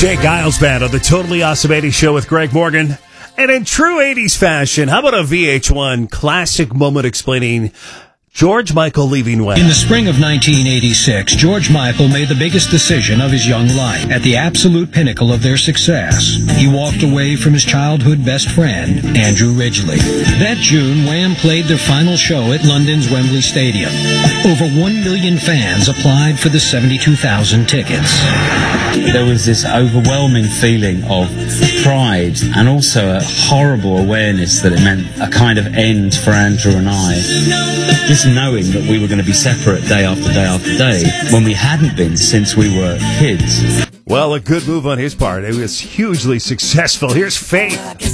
Jake Giles Band on the Totally Awesome 80s Show with Greg Morgan. And in true 80s fashion, how about a VH1 classic moment explaining George Michael leaving Wham? In the spring of 1986, George Michael made the biggest decision of his young life. At the absolute pinnacle of their success, he walked away from his childhood best friend, Andrew Ridgeley. That June, Wham played their final show at London's Wembley Stadium. Over 1 million fans applied for the 72,000 tickets. There was this overwhelming feeling of pride and also a horrible awareness that it meant a kind of end for Andrew and I. Just knowing that we were going to be separate day after day after day when we hadn't been since we were kids. Well, a good move on his part. It was hugely successful. Here's Faith.